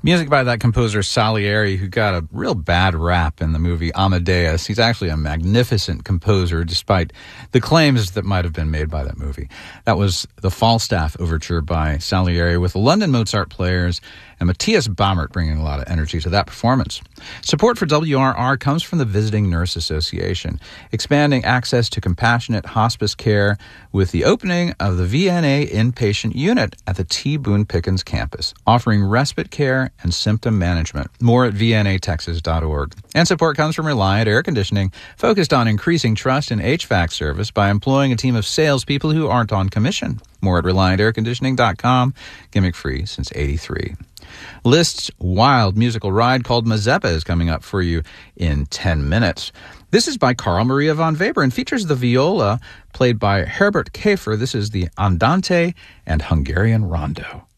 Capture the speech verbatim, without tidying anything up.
Music by that composer Salieri, who got a real bad rap in the movie Amadeus. He's actually a magnificent composer, despite the claims that might have been made by that movie. That was the Falstaff Overture by Salieri, with the London Mozart Players and Matthias Baumert bringing a lot of energy to that performance. Support for W R R comes from the Visiting Nurse Association, expanding access to compassionate hospice care with the opening of the V N A inpatient unit at the T. Boone Pickens campus, offering respite care and symptom management. More at v n a texas dot org. And support comes from Reliant Air Conditioning, focused on increasing trust in H V A C service by employing a team of salespeople who aren't on commission. More at reliant air conditioning dot com. Gimmick free since eighty-three. Liszt's wild musical ride called Mazeppa is coming up for you in ten minutes. This is by Carl Maria von Weber and features the viola played by Herbert Käfer. This is the Andante and Hungarian Rondo.